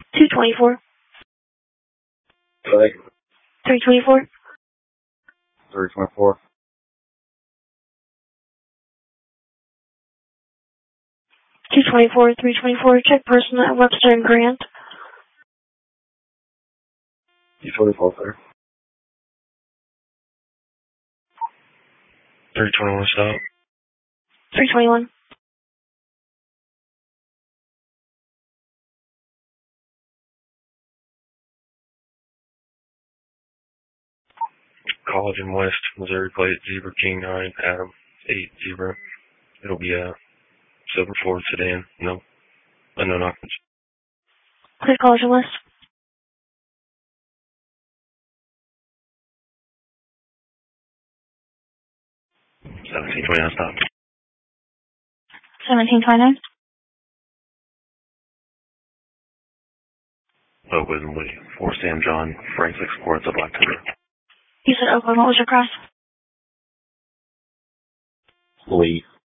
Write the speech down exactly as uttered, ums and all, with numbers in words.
two twenty-four. Sorry. three twenty-four. three twenty-four. two twenty-four, three twenty-four. Check person at Webster and Grant. two twenty-four, sir. three twenty-one, stop. three twenty-one. College and West, Missouri plate, Zebra King nine, Adam eight, Zebra. It'll be a silver Ford sedan, no, unknown occupants. Clear College and West. seventeen twenty-nine, stop. seventeen twenty-nine. Oakwood and Lee, four Sam John, Frank six four, it's a Black Tundra. You said Oakland. What was your cross? Lee.